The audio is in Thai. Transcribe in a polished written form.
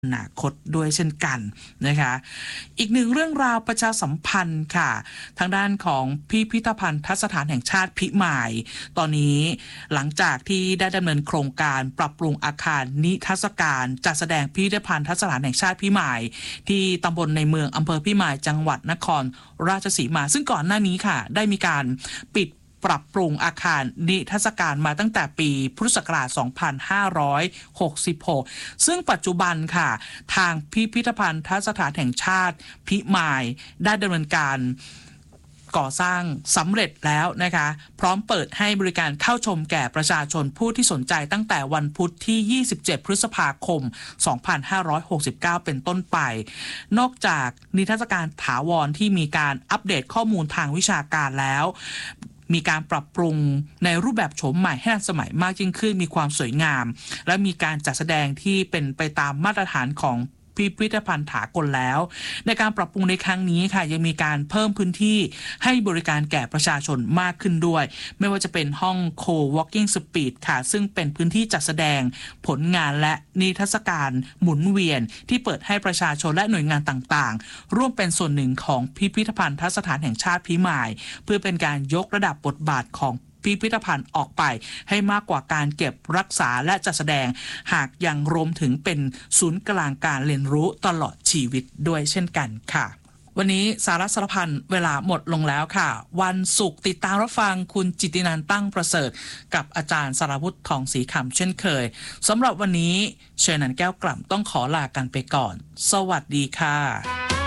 อนาคตด้วยเช่นกันนะคะอีกหนึ่งเรื่องราวประชาสัมพันธ์ค่ะทางด้านของพิพิธภัณฑสถานแห่งชาติพิมายตอนนี้หลังจากที่ได้ดำเนินโครงการปรับปรุงอาคารนิทรรศการจัดแสดงพิพิธภัณฑสถานแห่งชาติพิมายที่ตำบลในเมืองอำเภอพิมายจังหวัดนครราชสีมาซึ่งก่อนหน้านี้ค่ะได้มีการปิดปรับปรุงอาคารนิทรรศการมาตั้งแต่ปีพุทธศักราช 2566 ซึ่งปัจจุบันค่ะทางพิพิธภัณฑสถานแห่งชาติพิมายได้ดำเนินการก่อสร้างสำเร็จแล้วนะคะพร้อมเปิดให้บริการเข้าชมแก่ประชาชนผู้ที่สนใจตั้งแต่วันพุธที่ 27 พฤษภาคม 2569 เป็นต้นไปนอกจากนิทรรศการถาวรที่มีการอัปเดตข้อมูลทางวิชาการแล้วมีการปรับปรุงในรูปแบบโฉมใหม่ให้ทันสมัยมากยิ่งขึ้นมีความสวยงามและมีการจัดแสดงที่เป็นไปตามมาตรฐานของพิพิธภัณฑ์ถากลแล้วในการปรับปรุงในครั้งนี้ค่ะยังมีการเพิ่มพื้นที่ให้บริการแก่ประชาชนมากขึ้นด้วยไม่ว่าจะเป็นห้อง Co-working Space ค่ะซึ่งเป็นพื้นที่จัดแสดงผลงานและนิทรรศการหมุนเวียนที่เปิดให้ประชาชนและหน่วยงานต่างๆร่วมเป็นส่วนหนึ่งของพิพิธภัณฑสถานแห่งชาติพิมายเพื่อเป็นการยกระดับบทบาทของพิพิธภัณฑ์ออกไปให้มากกว่าการเก็บรักษาและจัดแสดงหากยังรวมถึงเป็นศูนย์กลางการเรียนรู้ตลอดชีวิตด้วยเช่นกันค่ะวันนี้สาระสารพันเวลาหมดลงแล้วค่ะวันศุกร์ติดตามรับฟังคุณจิตตินันท์ตั้งประเสริฐกับอาจารย์สราวุธทองศรีคำเช่นเคยสำหรับวันนี้เชยนันท์แก้วกล่ำต้องขอลากันไปก่อนสวัสดีค่ะ